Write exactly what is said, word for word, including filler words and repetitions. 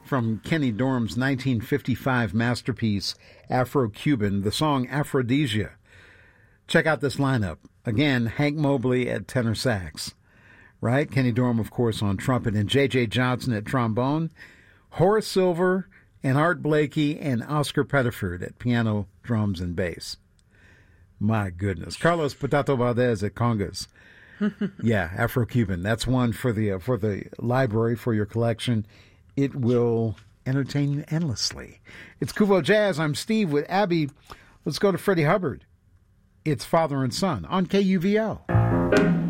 from Kenny Dorham's nineteen fifty-five masterpiece, Afro-Cuban, the song Aphrodisia. Check out this lineup. Again, Hank Mobley at tenor sax, right? Kenny Dorham, of course, on trumpet, and J J Johnson at trombone, Horace Silver and Art Blakey and Oscar Pettiford at piano, drums, and bass. My goodness. Carlos Potato Valdez at congas. Yeah, Afro-Cuban. That's one for the uh, for the library, for your collection. It will entertain you endlessly. It's Kuvo Jazz. I'm Steve with Abby. Let's go to Freddie Hubbard. It's Father and Son on K U V L.